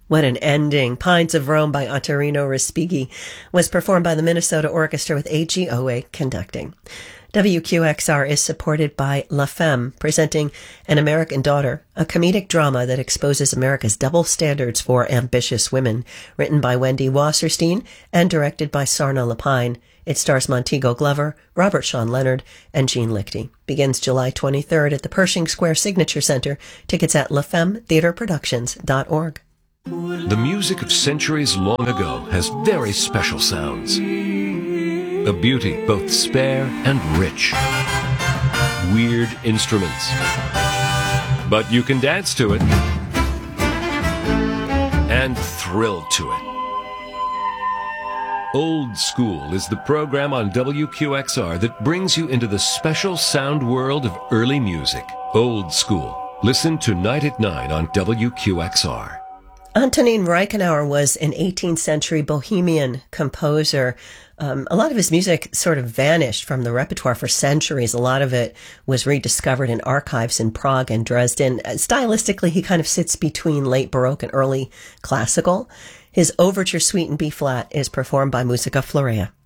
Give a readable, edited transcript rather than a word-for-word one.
What an ending. Pines of Rome by Ottorino Respighi was performed by the Minnesota Orchestra with AGOA conducting. WQXR is supported by La Femme, presenting An American Daughter, a comedic drama that exposes America's double standards for ambitious women, written by Wendy Wasserstein and directed by Sarna Lapine. It stars Montego Glover, Robert Sean Leonard, and Gene Lichty. Begins July 23rd at the Pershing Square Signature Center. Tickets at lafemmetheaterproductions.org. The music of centuries long ago has very special sounds. A beauty both spare and rich. Weird instruments. But you can dance to it and thrill to it. Old School is the program on WQXR that brings you into the special sound world of early music. Old School. Listen tonight at 9 on WQXR. Antonin Reichenauer was an 18th century Bohemian composer. A lot of his music sort of vanished from the repertoire for centuries. A lot of it was rediscovered in archives in Prague and Dresden. Stylistically, he kind of sits between late Baroque and early classical. His Overture Suite in B-flat is performed by Musica Florea.